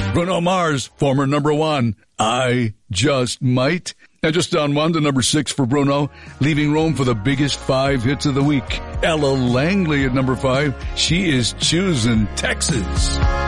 Bruno Mars, former number 1, I Just Might. And just down 1 to number 6 for Bruno, leaving Rome for the biggest 5 hits of the week. Ella Langley at number 5. She is choosing Texas.